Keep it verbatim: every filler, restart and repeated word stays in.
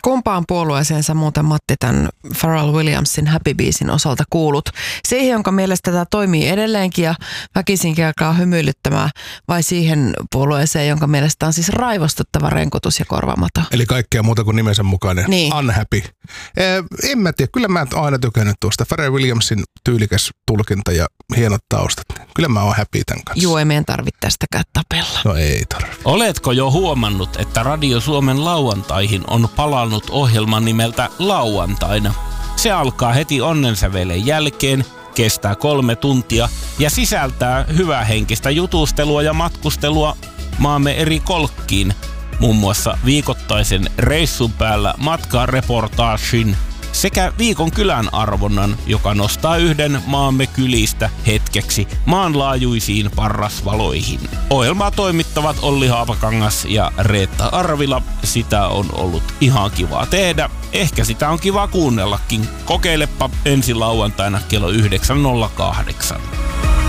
Kumpaan puolueeseen sä muuten, Matti, tämän Pharrell Williamsin Happy Beesin osalta kuulut? Siihen, jonka mielestä tämä toimii edelleenkin ja väkisinkin alkaa hymyilyttämään, vai siihen puolueeseen, jonka mielestä on siis raivostuttava renkutus ja korvamato? Eli kaikkea muuta kuin nimensä mukainen. Niin. Unhappy. Eh, en mä tiedä, kyllä mä oon aina tykännyt tuosta Pharrell Williamsin tyylikäs tulkinta ja hienot taustat. Kyllä mä oon happy tämän kanssa. Juu, ei meidän tarvitse tästäkään tapella. No ei tarvitse. Oletko jo huomannut, että Radio Suomen lauantaihin on palannut ohjelman nimeltä Lauantaina? Se alkaa heti onnensävelen jälkeen, kestää kolme tuntia ja sisältää hyvähenkistä jutustelua ja matkustelua maamme eri kolkkiin. Muun muassa viikoittaisen reissun päällä matkareportaagin sekä viikon kylän arvonnan, joka nostaa yhden maamme kylistä hetkeksi maanlaajuisiin parrasvaloihin. Ohjelmaa toimittavat Olli Haapakangas ja Reetta Arvila. Sitä on ollut ihan kivaa tehdä. Ehkä sitä on kiva kuunnellakin. Kokeilepa ensi lauantaina kello yhdeksän nolla kahdeksan.